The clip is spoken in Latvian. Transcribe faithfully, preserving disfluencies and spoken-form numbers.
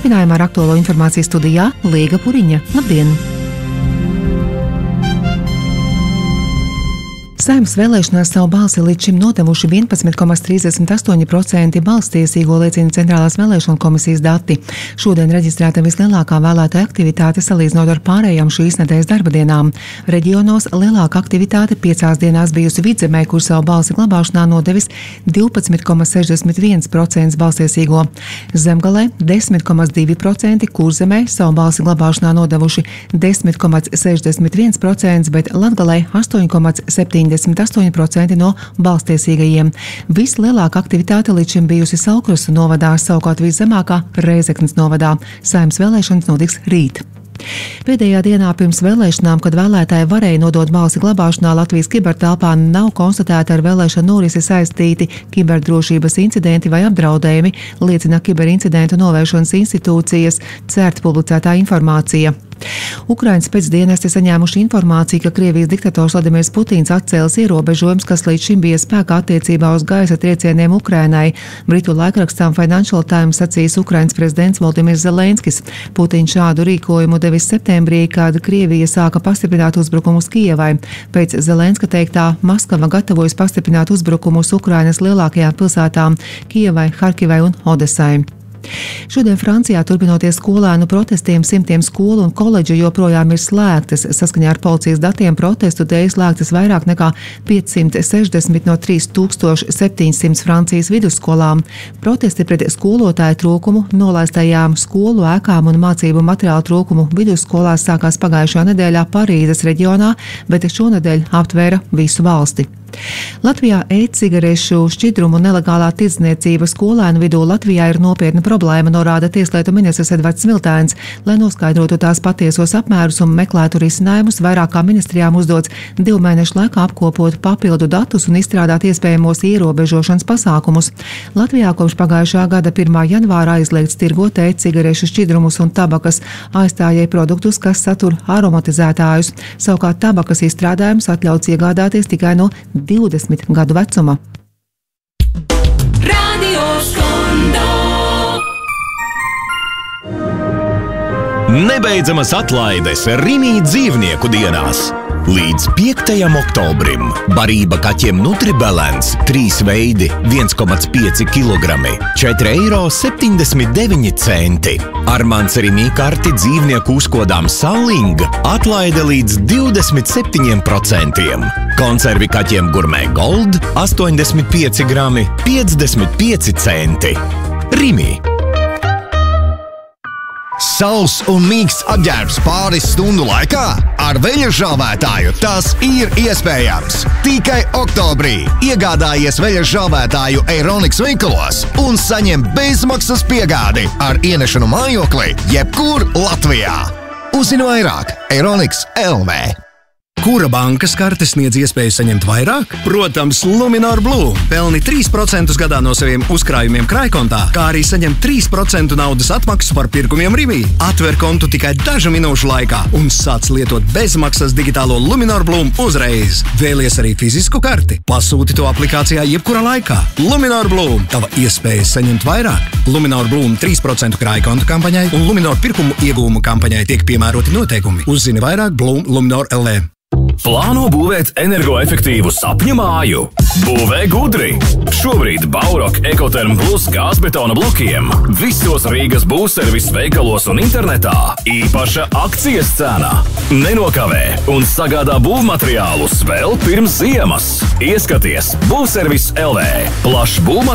turpinājumā ar aktuālo informāciju studijā Līga Puriņa. Labdien! Saeimas vēlēšanās savu balsi līdz šim nodevuši vienpadsmit komats trīsdesmit astoņi procenti balsstiesīgo, liecina Centrālās vēlēšanu komisijas dati. Šodien reģistrēta vislielākā vēlētāja aktivitāte salīdzinot ar pārējām šīs nedēļas darba dienām. Reģionos lielāka aktivitāte piecās dienās bijusi Vidzemē, kur savu balsi glabāšanā nodevis divpadsmit komats sešdesmit viens procents balsstiesīgo. Zemgalē desmit komats divi procenti, Kurzemē savu balsi glabāšanā nodevuši desmit komats sešdesmit viens procents, bet Latgalē astoņi komats septiņdesmit astoņi procenti no balsstiesīgajiem. Vislielākā aktivitāte līdz šim bijusi Saulkrastu novadā, savukārt viszemākā Rēzeknes novadā. Saeimas vēlēšanas notiks rīt. Pēdējā dienā pirms vēlēšanām, kad vēlētāji varēja nodot balsi glabāšanā, Latvijas kibertelpā nav konstatēti ar vēlēšanu norisi saistīti kiberdrošības incidenti vai apdraudējumi, liecina Kiberincidentu novēršanas institūcijas cērt publicētā informācija. Ukrainas pēcdienesti saņēmuši informāciju, ka Krievijas diktators Vladimirs Putins atcēlis ierobežojumus, kas līdz šim bija spēkā attiecībā uz gaisa triecieniem Ukrainai. Britu laikrakstām Financial Times sacījis Ukrainas prezidents Volodimirs Zelenskis. Putins šādu rīkojumu devis septembrī, kad Krievija sāka pastiprināt uzbrukumus Kijevai. Pēc Zelenska teiktā, Maskava gatavojas pastiprināt uzbrukumus Ukrainas lielākajām pilsētām Kijevai, Harkivai un Odesai. Šodien Francijā turpinoties skolēnu protestiem, simtiem skolu un koledžu joprojām ir slēgtas. Saskaņā ar policijas datiem protestu dēļ slēgtas vairāk nekā piecsimt sešdesmit no trīs tūkstoši septiņsimt Francijas vidusskolām. Protesti pret skolotāju trūkumu, nolaistajām skolu ēkām un mācību materiālu trūkumu vidusskolās sākās pagājušajā nedēļā Parīzes reģionā, bet šonedēļ aptvēra visu valsti. Latvijā e-cigarešu šķidrumu nelegālā tirdzniecība skolēnu vidū Latvijā ir nopietna problēma, norāda tieslietu ministrs Edvards Smiltēns. Lai noskaidrotu tās patiesos apmērus un meklētu risinājumus, vairākām ministrijām uzdots divu mēnešu laikā apkopot papildu datus un izstrādāt iespējamos ierobežošanas pasākumus. Latvijā kopš pagājušā gada pirmā janvāra aizliegts tirgot e-cigarešu šķidrumus un tabakas aizstājēju produktus, kas satur aromatizētājus. Savukārt tabakas izstrādājumus atļauts iegādāties tikai no divdesmit gadu vecuma. Radio Skondo. Nebeidzamas atlaides Rimi dzīvnieku dienās. Līdz piektajam oktobrim barība kaķiem Nutribalance trīs veidi viens komats pieci kilogrami četri eiro septiņdesmit deviņi centi. Ar mans Rimi karti dzīvnieku uzkodām Salling atlaide līdz divdesmit septiņiem procentiem. Konservi kaķiem Gourmet Gold astoņdesmit pieci grami piecdesmit pieci centi. Rimi. Sauss un mīksts apģērbs pāris stundu laikā? Ar veļa žāvētāju tas ir iespējams. Tikai oktobrī iegādājies veļa žāvētāju Eironix veikalos un saņem bezmaksas piegādi ar ienešanu mājoklī jebkur Latvijā. Uzzini vairāk Eironix L V. Kura bankas karte sniedz iespēju saņemt vairāk? Protams, Luminor Blue. Pelni trīs procentus gadā no saviem uzkrājumiem krājkontā, kā arī saņem trīs procentu naudas atmaksu par pirkumiem Rimi. Atver kontu tikai dažu minūšu laikā un sāc lietot bezmaksas digitālo Luminor Blue uzreiz. Vēlies arī fizisku karti? Pasūti to aplikācijā jebkurā laikā. Luminor Blue. Tava iespēja saņemt vairāk. Luminor Blue trīs procentu krājkontu kampaņai un Luminor pirkumu iegūmu kampaņai tiek piemēroti noteikumi. Uzzini vairāk Blue Luminor L V. Plāno būvēt energoefektīvu sapņu māju? Būvē gudri! Šobrīd Baurock Ekoterm Plus gāzbetona blokiem visos Rīgas būvservis veikalos un internetā īpaša akcijas cena. Nenokavē un sagādā būvmateriālus vēl pirms ziemas. Ieskaties Būvservis L V. Plašs būvmateriāls